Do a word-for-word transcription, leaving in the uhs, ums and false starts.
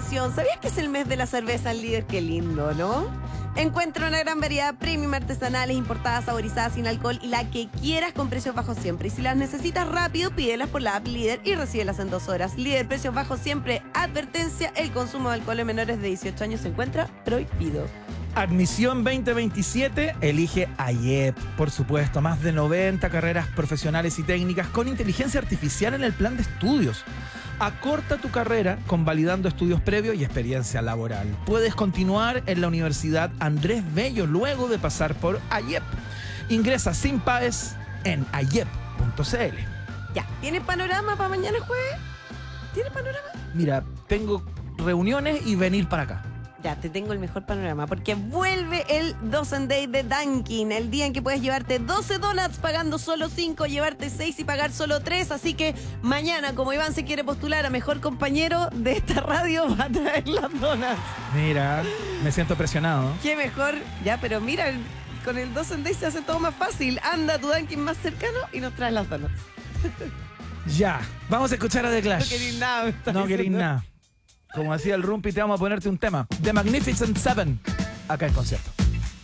información. ¿Sabías que es el mes de la cerveza líder? Qué lindo, ¿no? Encuentra una gran variedad premium artesanales, importadas, saborizadas, sin alcohol y la que quieras con precios bajos siempre. Y si las necesitas rápido, pídelas por la app Líder y recíbelas en dos horas. Líder, precios bajos siempre. Advertencia, el consumo de alcohol en menores de dieciocho años se encuentra prohibido. Admisión veinte veintisiete, elige A I E P, por supuesto. Más de noventa carreras profesionales y técnicas con inteligencia artificial en el plan de estudios. Acorta tu carrera convalidando estudios previos y experiencia laboral. Puedes continuar en la Universidad Andrés Bello luego de pasar por A I E P. Ingresa sin paes en a i e p punto c l. Ya, ¿tienes panorama para mañana jueves? ¿Tienes panorama? Mira, tengo reuniones y venir para acá. Ya, te tengo el mejor panorama, porque vuelve el Dozen Day de Dunkin', el día en que puedes llevarte doce donuts pagando solo cinco, llevarte seis y pagar solo tres, así que mañana, como Iván se quiere postular a mejor compañero de esta radio, va a traer las donuts. Mira, me siento presionado. Qué mejor, ya, pero mira, con el Dozen Day se hace todo más fácil. Anda a tu Dunkin' más cercano y nos traes las donuts. Ya, vamos a escuchar a The Clash. No querís nada, me estás No querís diciendo. nada. Como decía el Rumpi, te vamos a ponerte un tema. The Magnificent Seven, acá en concierto.